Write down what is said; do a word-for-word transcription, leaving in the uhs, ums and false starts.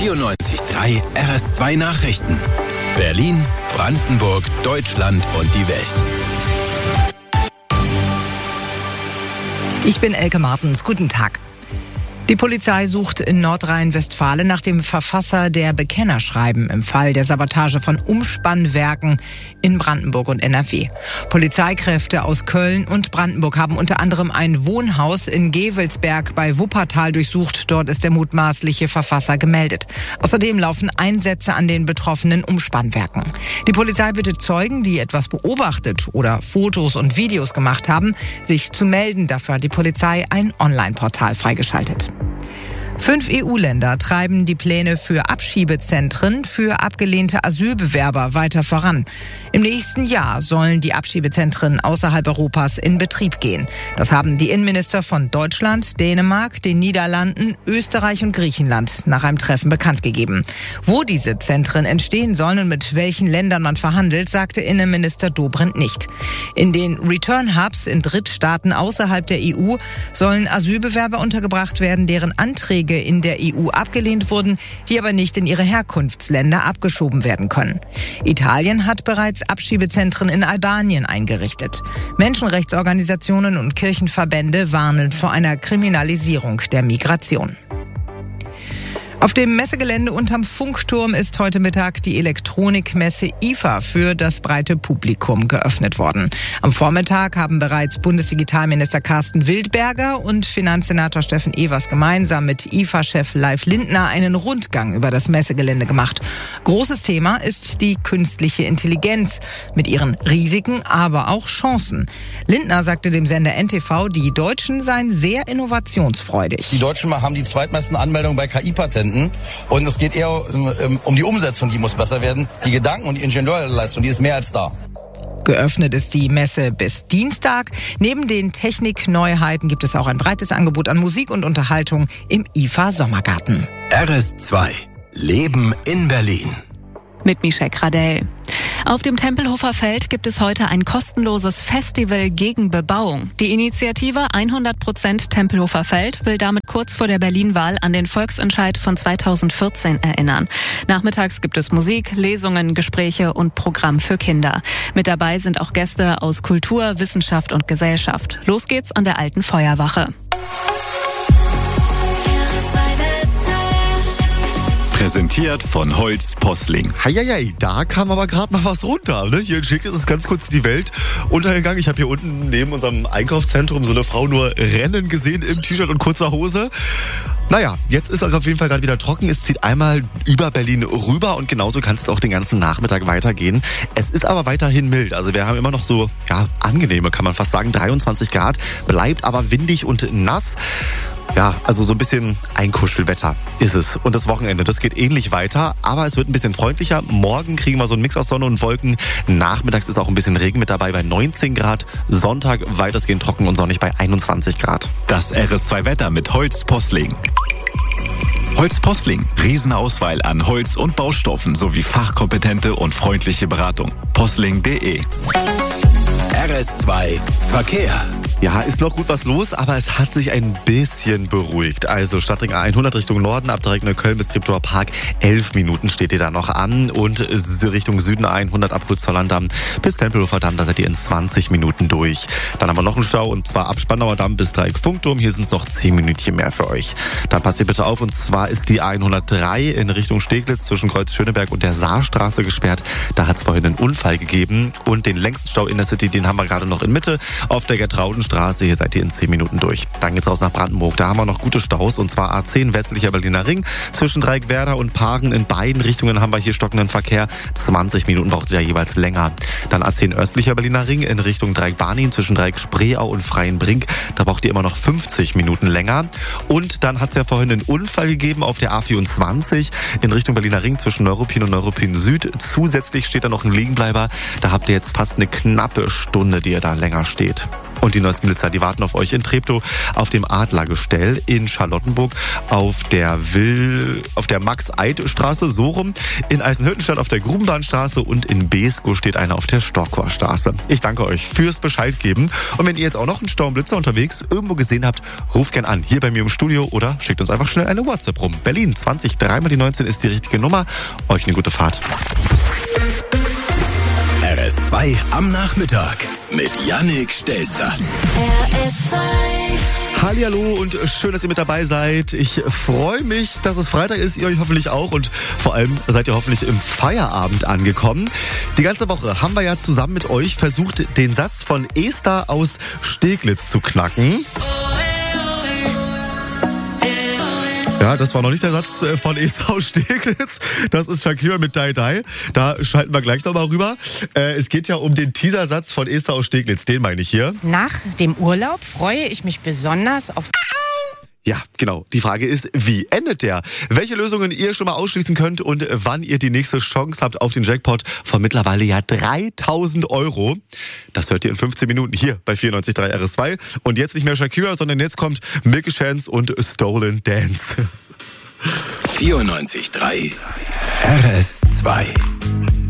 vierundneunzig Komma drei R S zwei Nachrichten. Berlin, Brandenburg, Deutschland und die Welt. Ich bin Elke Martens. Guten Tag. Die Polizei sucht in Nordrhein-Westfalen nach dem Verfasser der Bekennerschreiben im Fall der Sabotage von Umspannwerken in Brandenburg und N R W. Polizeikräfte aus Köln und Brandenburg haben unter anderem ein Wohnhaus in Gevelsberg bei Wuppertal durchsucht. Dort ist der mutmaßliche Verfasser gemeldet. Außerdem laufen Einsätze an den betroffenen Umspannwerken. Die Polizei bittet Zeugen, die etwas beobachtet oder Fotos und Videos gemacht haben, sich zu melden. Dafür hat die Polizei ein Online-Portal freigeschaltet. Fünf E U-Länder treiben die Pläne für Abschiebezentren für abgelehnte Asylbewerber weiter voran. Im nächsten Jahr sollen die Abschiebezentren außerhalb Europas in Betrieb gehen. Das haben die Innenminister von Deutschland, Dänemark, den Niederlanden, Österreich und Griechenland nach einem Treffen bekannt gegeben. Wo diese Zentren entstehen sollen und mit welchen Ländern man verhandelt, sagte Innenminister Dobrindt nicht. In den Return-Hubs in Drittstaaten außerhalb der E U sollen Asylbewerber untergebracht werden, deren Anträge in der E U abgelehnt wurden, die aber nicht in ihre Herkunftsländer abgeschoben werden können. Italien hat bereits Abschiebezentren in Albanien eingerichtet. Menschenrechtsorganisationen und Kirchenverbände warnen vor einer Kriminalisierung der Migration. Auf dem Messegelände unterm Funkturm ist heute Mittag die Elektronikmesse I F A für das breite Publikum geöffnet worden. Am Vormittag haben bereits Bundesdigitalminister Carsten Wildberger und Finanzsenator Steffen Evers gemeinsam mit I F A-Chef Leif Lindner einen Rundgang über das Messegelände gemacht. Großes Thema ist die künstliche Intelligenz mit ihren Risiken, aber auch Chancen. Lindner sagte dem Sender N T V, die Deutschen seien sehr innovationsfreudig. Die Deutschen haben die zweitmeisten Anmeldungen bei K I-Patenten. Und es geht eher um, um die Umsetzung, die muss besser werden. Die Gedanken und die Ingenieurleistung, die ist mehr als da. Geöffnet ist die Messe bis Dienstag. Neben den Technikneuheiten gibt es auch ein breites Angebot an Musik und Unterhaltung im I F A-Sommergarten. R S zwei. Leben in Berlin. Mit Michelle Gradell. Auf dem Tempelhofer Feld gibt es heute ein kostenloses Festival gegen Bebauung. Die Initiative hundert Prozent Tempelhofer Feld will damit kurz vor der Berlin-Wahl an den Volksentscheid von zweitausendvierzehn erinnern. Nachmittags gibt es Musik, Lesungen, Gespräche und Programm für Kinder. Mit dabei sind auch Gäste aus Kultur, Wissenschaft und Gesellschaft. Los geht's an der Alten Feuerwache. Präsentiert von Holz Posling. Heieiei, da kam aber gerade noch was runter. Ne? Hier in Schick ist ganz kurz die Welt untergegangen. Ich habe hier unten neben unserem Einkaufszentrum so eine Frau nur rennen gesehen im T-Shirt und kurzer Hose. Naja, jetzt ist es auf jeden Fall gerade wieder trocken. Es zieht einmal über Berlin rüber und genauso kann es auch den ganzen Nachmittag weitergehen. Es ist aber weiterhin mild. Also wir haben immer noch so, ja, angenehme, kann man fast sagen, dreiundzwanzig Grad. Bleibt aber windig und nass. Ja, also so ein bisschen Einkuschelwetter ist es. Und das Wochenende, das geht ähnlich weiter, aber es wird ein bisschen freundlicher. Morgen kriegen wir so einen Mix aus Sonne und Wolken. Nachmittags ist auch ein bisschen Regen mit dabei bei neunzehn Grad. Sonntag weitestgehend trocken und sonnig bei einundzwanzig Grad. Das R S zwei Wetter mit Holz Posling. Holz Posling. Riesenauswahl an Holz und Baustoffen sowie fachkompetente und freundliche Beratung. posling punkt de. R S zwei Verkehr. Ja, ist noch gut was los, aber es hat sich ein bisschen beruhigt. Also Stadtring A hundert Richtung Norden, ab direkt Neukölln bis Treptower Park, elf Minuten steht ihr da noch an. Und Richtung Süden A hundert ab Rützollerdamm bis Tempelhofer Damm, da seid ihr in zwanzig Minuten durch. Dann haben wir noch einen Stau und zwar ab Spandauer Damm bis Dreieck Funkturm. Hier sind es noch zehn Minütchen mehr für euch. Dann passt ihr bitte auf, und zwar ist die A hundertdrei in Richtung Steglitz zwischen Kreuz Schöneberg und der Saarstraße gesperrt. Da hat es vorhin einen Unfall gegeben und den längsten Stau in der City, den haben wir gerade noch in Mitte auf der Gertraudenstraße. Hier seid ihr in zehn Minuten durch. Dann geht's raus nach Brandenburg. Da haben wir noch gute Staus, und zwar A zehn westlicher Berliner Ring zwischen Dreieckwerder und Paaren. In beiden Richtungen haben wir hier stockenden Verkehr. zwanzig Minuten braucht ihr ja jeweils länger. Dann A zehn östlicher Berliner Ring in Richtung Dreieck Barnim zwischen Dreieck Spreeau und Freienbrink. Da braucht ihr immer noch fünfzig Minuten länger. Und dann hat es ja vorhin einen Unfall gegeben auf der A vierundzwanzig in Richtung Berliner Ring zwischen Neuruppin und Neuruppin Süd. Zusätzlich steht da noch ein Liegenbleiber. Da habt ihr jetzt fast eine knappe Stunde, die ihr da länger steht. Und die neuesten Blitzer, die warten auf euch in Treptow auf dem Adlergestell, in Charlottenburg auf der Will, auf der Max-Eid-Straße, so rum, in Eisenhüttenstadt auf der Grubenbahnstraße und in Beeskow steht einer auf der Storkower-Straße. Ich danke euch fürs Bescheid geben. Und wenn ihr jetzt auch noch einen Sturmblitzer unterwegs irgendwo gesehen habt, ruft gern an, hier bei mir im Studio oder schickt uns einfach schnell eine WhatsApp rum. Berlin zwanzig, dreimal die neunzehn ist die richtige Nummer. Euch eine gute Fahrt. R S zwei am Nachmittag mit Yannick Stelzer. R S zwei. Hallihallo und schön, dass ihr mit dabei seid. Ich freue mich, dass es Freitag ist, ihr euch hoffentlich auch und vor allem seid ihr hoffentlich im Feierabend angekommen. Die ganze Woche haben wir ja zusammen mit euch versucht, den Satz von Esther aus Steglitz zu knacken. Ja, das war noch nicht der Satz von Esther aus Steglitz. Das ist Shakira mit Die Die. Da schalten wir gleich nochmal rüber. Äh, es geht ja um den Teasersatz von Esther aus Steglitz. Den meine ich hier. Nach dem Urlaub freue ich mich besonders auf... Ja, genau. Die Frage ist, wie endet der? Welche Lösungen ihr schon mal ausschließen könnt und wann ihr die nächste Chance habt auf den Jackpot von mittlerweile ja dreitausend Euro. Das hört ihr in fünfzehn Minuten hier bei vierundneunzig Komma drei R S zwei. Und jetzt nicht mehr Shakira, sondern jetzt kommt Milky Chance und Stolen Dance. vierundneunzig Komma drei R S zwei.